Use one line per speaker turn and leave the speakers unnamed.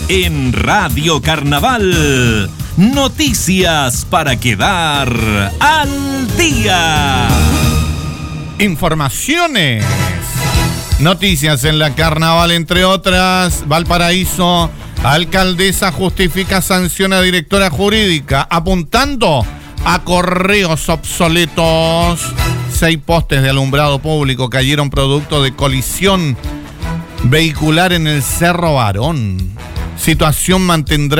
en Radio Carnaval. Noticias para quedar al día.
Informaciones. Noticias en la Carnaval, entre otras. Valparaíso, alcaldesa justifica sanción a directora jurídica, apuntando a correos obsoletos. 6 postes de alumbrado público cayeron producto de colisión vehicular en el Cerro Barón. Situación mantendrá